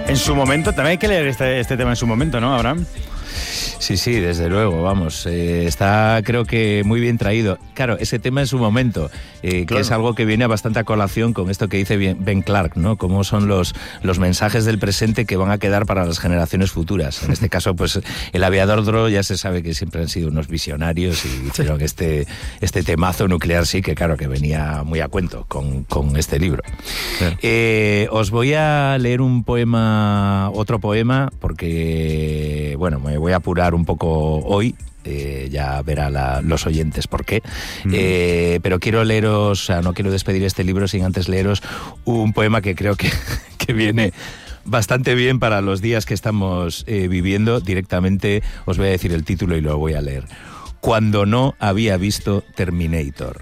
En su momento, también hay que leer este tema en su momento, ¿no, Abraham? Sí, desde luego, vamos, está creo que muy bien traído. Claro, ese tema en su momento, claro, que es algo que viene bastante a colación con esto que dice Ben Clark, ¿no? Cómo son los mensajes del presente que van a quedar para las generaciones futuras. En este caso, pues el aviador Dro ya se sabe que siempre han sido unos visionarios y hicieron este temazo nuclear, sí, que claro, que venía muy a cuento con este libro. Claro. Os voy a leer otro poema, porque, bueno, me voy a apurar un poco hoy, ya verá los oyentes por qué, pero quiero leeros, o sea, no quiero despedir este libro sin antes leeros un poema que creo que viene bastante bien para los días que estamos viviendo. Directamente os voy a decir el título y lo voy a leer. Cuando no había visto Terminator.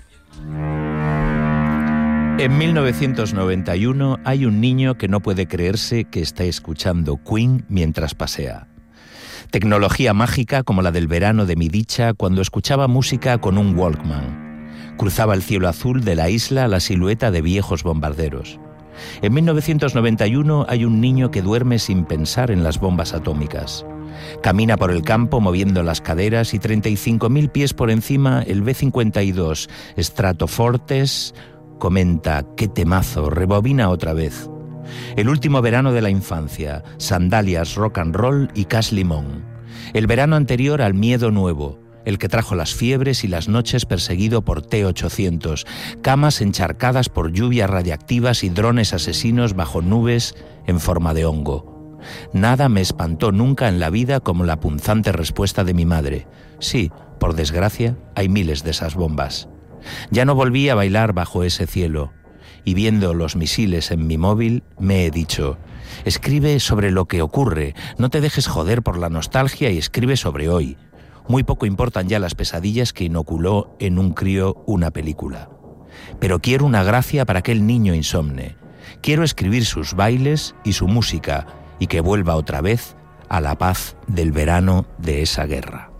En 1991 hay un niño que no puede creerse que está escuchando Queen mientras pasea. Tecnología mágica como la del verano de mi dicha cuando escuchaba música con un Walkman. Cruzaba el cielo azul de la isla la silueta de viejos bombarderos. En 1991 hay un niño que duerme sin pensar en las bombas atómicas. Camina por el campo moviendo las caderas y 35.000 pies por encima el B-52 Stratofortress comenta: ¡qué temazo! Rebobina otra vez. El último verano de la infancia, sandalias, rock and roll y cash limón. El verano anterior al miedo nuevo, el que trajo las fiebres y las noches perseguido por T-800, camas encharcadas por lluvias radiactivas y drones asesinos bajo nubes en forma de hongo. Nada me espantó nunca en la vida como la punzante respuesta de mi madre. Sí, por desgracia, hay miles de esas bombas. Ya no volví a bailar bajo ese cielo. Y viendo los misiles en mi móvil, me he dicho: escribe sobre lo que ocurre, no te dejes joder por la nostalgia y escribe sobre hoy. Muy poco importan ya las pesadillas que inoculó en un crío una película. Pero quiero una gracia para aquel niño insomne. Quiero escribir sus bailes y su música y que vuelva otra vez a la paz del verano de esa guerra.